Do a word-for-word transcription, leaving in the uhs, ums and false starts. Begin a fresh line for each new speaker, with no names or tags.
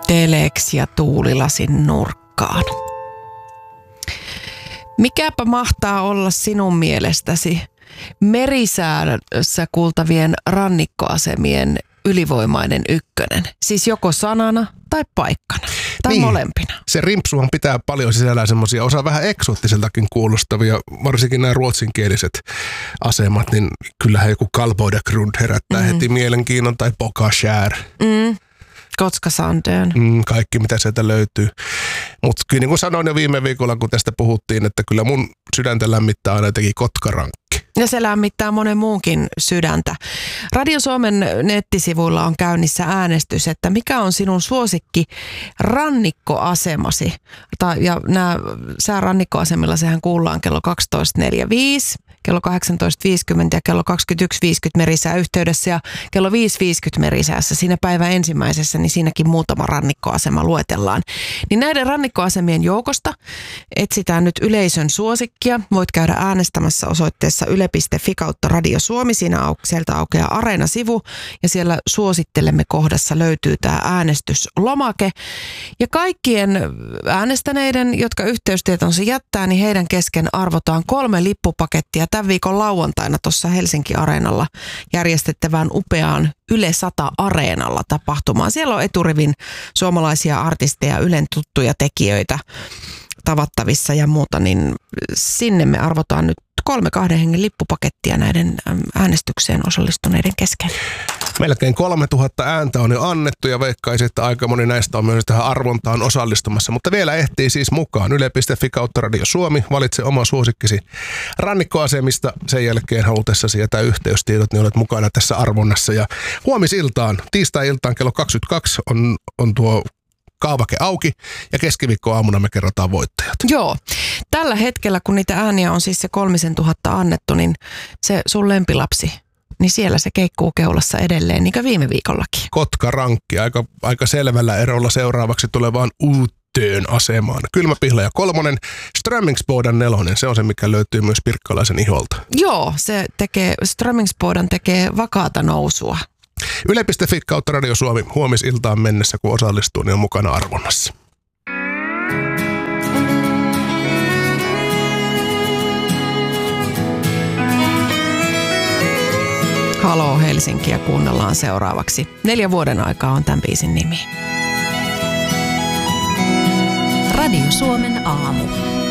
teleksi ja tuulilasin nurkkaan. Mikäpä mahtaa olla sinun mielestäsi merisäässä kuultavien rannikkoasemien ylivoimainen ykkönen? Siis joko sanana tai paikkana tai niin, molempina.
Se rimpsuhan pitää paljon sisällään semmoisia osa vähän eksoottiseltakin kuulostavia, varsinkin nämä ruotsinkieliset asemat, niin kyllähän joku Kalbodagrund herättää mm. heti mielenkiinnon tai Pokaskär.
Mm. Kotska Sandön.
Mm, kaikki mitä sieltä löytyy. Mutta kyllä niin kuin sanoin jo viime viikolla, kun tästä puhuttiin, että kyllä mun sydäntä lämmittää aina jotenkin Kotkarankki.
Ja se lämmittää monen muunkin sydäntä. Radio Suomen nettisivuilla on käynnissä äänestys, että mikä on sinun suosikki rannikkoasemasi. Ja nämä säärannikkoasemilla sehän kuullaan kello kaksitoista neljäkymmentäviisi, kello kahdeksantoista viisikymmentä ja kello kaksikymmentäyksi viisikymmentä merisää yhteydessä ja kello viisi viisikymmentä merisäässä. Siinä päivän ensimmäisessä, niin siinäkin muutama rannikkoasema luetellaan. Niin näiden rannikkoasemien joukosta etsitään nyt yleisön suosikkia. Voit käydä äänestämässä osoitteessa yle piste fi kautta Radio Suomi. Siinä au, sieltä aukeaa Areena-sivu ja siellä suosittelemme kohdassa löytyy tämä äänestyslomake. Ja kaikkien äänestäneiden, jotka yhteystietonsa jättää, niin heidän kesken arvotaan kolme lippupakettia tämän viikon lauantaina tuossa Helsinki-areenalla järjestettävään upeaan Yle sata Areenalla tapahtumaan. Siellä on eturivin suomalaisia artisteja, Ylen tuttuja tekijöitä tavattavissa ja muuta, niin sinne me arvotaan nyt kolme kahden hengen lippupakettia näiden äänestykseen osallistuneiden kesken.
Melkein kolmetuhatta ääntä on jo annettu ja veikkaisin, että aika moni näistä on myös tähän arvontaan osallistumassa. Mutta vielä ehtii siis mukaan yle piste fi kautta Radio Suomi. Valitse oma suosikkisi rannikkoasemista. Sen jälkeen halutessasi jätä yhteystiedot, niin olet mukana tässä arvonnassa. Ja huomisiltaan, tiistai-iltaan kello kaksikymmentäkaksi on, on tuo kaavake auki ja keskiviikkoaamuna me kerrotaan voittajat.
Joo. Tällä hetkellä, kun niitä ääniä on siis se kolmisen tuhatta annettu, niin se sun lempilapsi, niin siellä se keikkuu keulassa edelleen, niin kuin viime viikollakin.
Kotkarankki, aika, aika selvällä erolla seuraavaksi tulevaan uuteen asemaan. Kylmäpihlaja kolmonen, Strömmingsbodan nelonen, se on se, mikä löytyy myös Pirkkalaisen iholta.
Joo, se tekee, Strömmingsbodan tekee vakaata nousua.
yle piste fi kautta Radio Suomi huomisiltaan mennessä, kun osallistuu, niin on mukana arvonnassa.
Haloo Helsinkiä kuunnellaan seuraavaksi. Neljä vuoden aikaa on tämän biisin nimi.
Radio Suomen aamu.